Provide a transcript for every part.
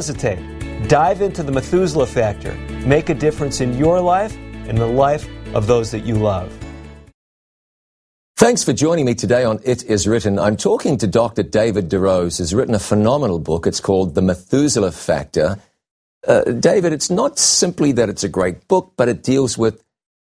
hesitate. Dive into the Methuselah Factor. Make a difference in your life and the life of those that you love. Thanks for joining me today on It Is Written. I'm talking to Dr. David DeRose, who's written a phenomenal book. It's called The Methuselah Factor. David, it's not simply that it's a great book, but it deals with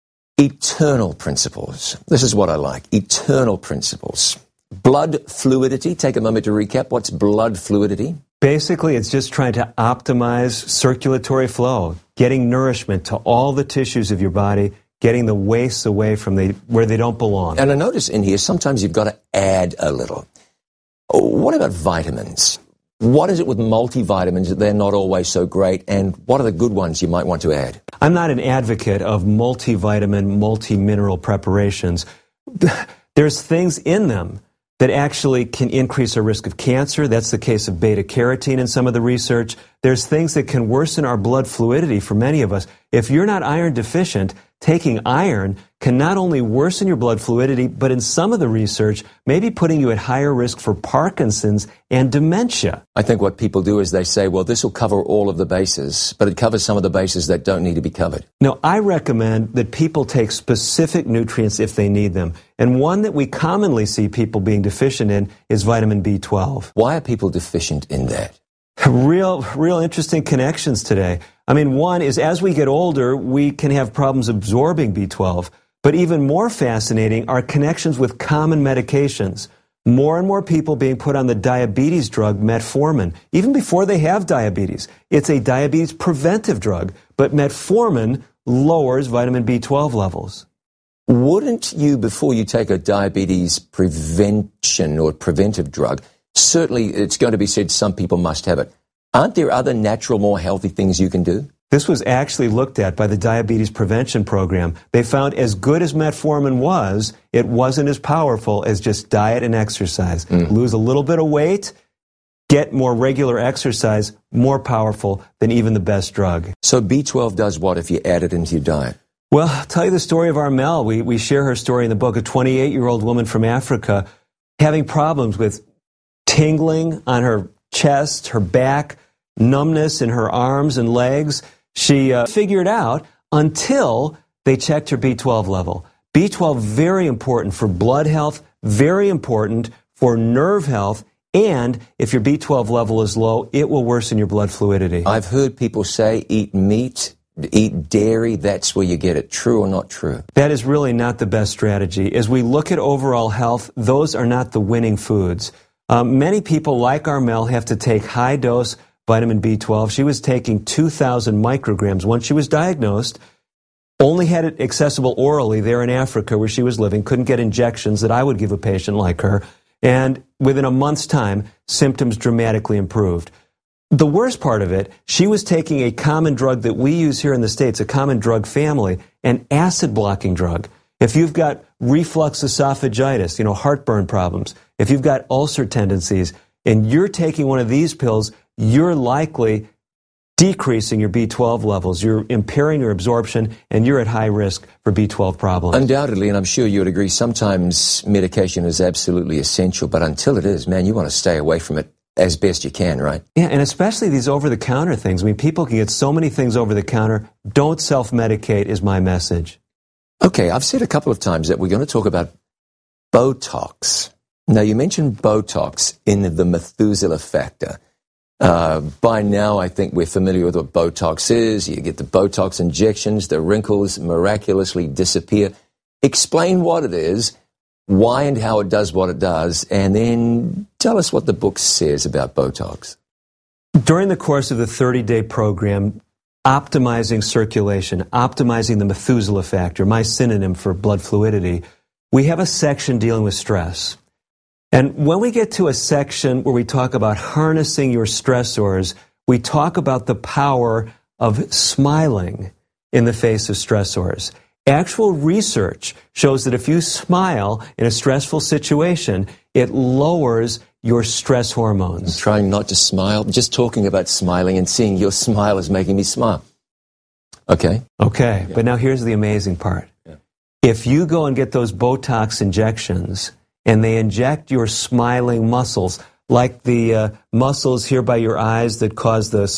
eternal principles. This is what I like, eternal principles. Blood fluidity. Take a moment to recap. What's blood fluidity? Basically, it's just trying to optimize circulatory flow, getting nourishment to all the tissues of your body, getting the wastes away from where they don't belong. And I notice in here, sometimes you've got to add a little. What about vitamins? What is it with multivitamins that they're not always so great, and what are the good ones you might want to add? I'm not an advocate of multivitamin, multi-mineral preparations. There's things in them that actually can increase our risk of cancer. That's the case of beta-carotene in some of the research. There's things that can worsen our blood fluidity for many of us. If you're not iron deficient, taking iron can not only worsen your blood fluidity, but in some of the research, maybe putting you at higher risk for Parkinson's and dementia. I think what people do is they say, well, this will cover all of the bases, but it covers some of the bases that don't need to be covered. No, I recommend that people take specific nutrients if they need them. And one that we commonly see people being deficient in is vitamin B12. Why are people deficient in that? Real interesting connections today. I mean, one is as we get older, we can have problems absorbing B12. But even more fascinating are connections with common medications. More and more people being put on the diabetes drug metformin, even before they have diabetes. It's a diabetes preventive drug, but metformin lowers vitamin B12 levels. Wouldn't you, before you take a diabetes prevention or preventive drug, certainly it's going to be said some people must have it. Aren't there other natural, more healthy things you can do? This was actually looked at by the Diabetes Prevention Program. They found as good as metformin was, it wasn't as powerful as just diet and exercise. Lose a little bit of weight, get more regular exercise, more powerful than even the best drug. So B12 does what if you add it into your diet? Well, I'll tell you the story of Armel. We share her story in the book, a 28-year-old woman from Africa having problems with tingling on her chest, her back, numbness in her arms and legs. She figured out until they checked her B12 level. B12, very important for blood health, very important for nerve health, and if your B12 level is low, it will worsen your blood fluidity. I've heard people say eat meat, eat dairy, that's where you get it. True or not true? That is really not the best strategy. As we look at overall health, those are not the winning foods. Many people like Armel have to take high-dose vitamin B12. She was taking 2,000 micrograms once she was diagnosed, only had it accessible orally there in Africa where she was living, couldn't get injections that I would give a patient like her, and within a month's time, symptoms dramatically improved. The worst part of it, she was taking a common drug that we use here in the States, a common drug family, an acid-blocking drug. If you've got reflux esophagitis, heartburn problems, if you've got ulcer tendencies, and you're taking one of these pills, you're likely decreasing your B12 levels. You're impairing your absorption, and you're at high risk for B12 problems. Undoubtedly, and I'm sure you would agree, sometimes medication is absolutely essential, but until it is, man, you want to stay away from it as best you can, right? Yeah, and especially these over-the-counter things. I mean, people can get so many things over-the-counter. Don't self-medicate is my message. Okay, I've said a couple of times that we're going to talk about Botox. Now, you mentioned Botox in the Methuselah Factor. By now, I think we're familiar with what Botox is. You get the Botox injections, the wrinkles miraculously disappear. Explain what it is, why and how it does what it does, and then tell us what the book says about Botox. During the course of the 30-day program, optimizing circulation, optimizing the Methuselah Factor, my synonym for blood fluidity, we have a section dealing with stress. And when we get to a section where we talk about harnessing your stressors, we talk about the power of smiling in the face of stressors. Actual research shows that if you smile in a stressful situation, it lowers your stress hormones. I'm trying not to smile. Just talking about smiling and seeing your smile is making me smile. Okay. Okay, yeah. But now here's the amazing part. Yeah. If you go and get those Botox injections and they inject your smiling muscles, like the muscles here by your eyes that cause the